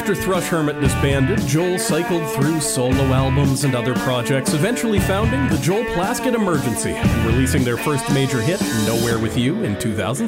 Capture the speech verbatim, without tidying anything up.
After Thrush Hermit disbanded, Joel cycled through solo albums and other projects, eventually founding the Joel Plaskett Emergency and releasing their first major hit, Nowhere With You, in two thousand